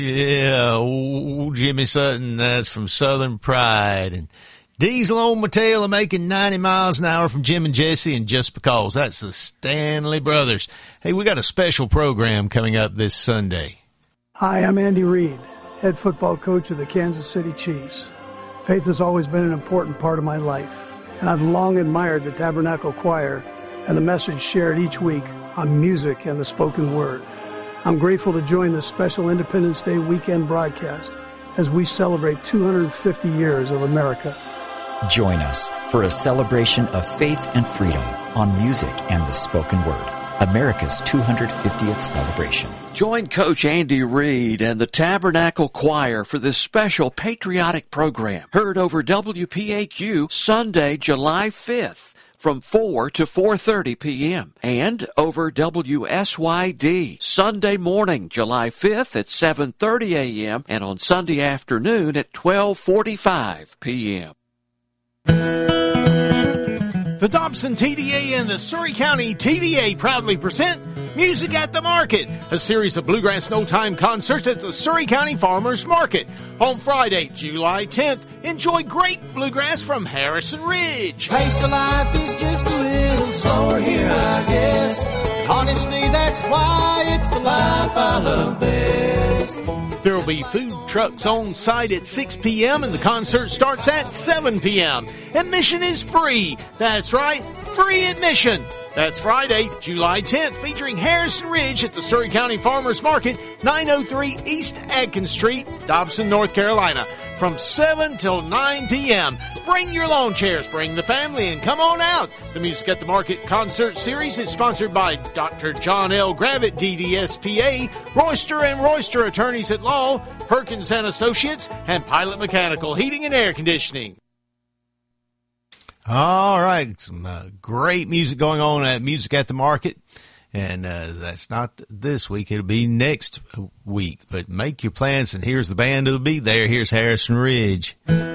Yeah, old Jimmy Sutton, that's from Southern Pride. And Diesel on my tail are making 90 miles an hour from Jim and Jesse, and Just Because. That's the Stanley Brothers. Hey, we got a special program coming up this Sunday. Hi, I'm Andy Reid, head football coach of the Kansas City Chiefs. Faith has always been an important part of my life, and I've long admired the Tabernacle Choir and the message shared each week on music and the spoken word. I'm grateful to join this special Independence Day weekend broadcast as we celebrate 250 years of America. Join us for a celebration of faith and freedom on music and the spoken word. America's 250th celebration. Join Coach Andy Reid and the Tabernacle Choir for this special patriotic program. Heard over WPAQ Sunday, July 5th. From 4 to 4:30 p.m. and over WSYD Sunday morning, July 5th at 7:30 a.m. and on Sunday afternoon at 12:45 p.m. The Dobson TDA and the Surry County TDA proudly present Music at the Market, a series of bluegrass and old-time concerts at the Surry County Farmers Market. On Friday, July 10th, enjoy great bluegrass from Harrison Ridge. Pace of life is just a little slower here, I guess. And honestly, that's why it's the life I love best. There will be food trucks on site at 6 p.m. and the concert starts at 7 p.m. Admission is free. That's right, free admission. That's Friday, July 10th, featuring Harrison Ridge at the Surry County Farmers Market, 903 East Adkins Street, Dobson, North Carolina, from 7 till 9 p.m. Bring your lawn chairs, bring the family, and come on out. The Music at the Market concert series is sponsored by Dr. John L. Gravitt, DDSPA, Royster & Royster Attorneys at Law, Perkins & Associates, and Pilot Mechanical Heating and Air Conditioning. All right, some great music going on at Music at the Market, and that's not this week. It'll be next week, but make your plans, and here's the band that'll be there. Here's Harrison Ridge.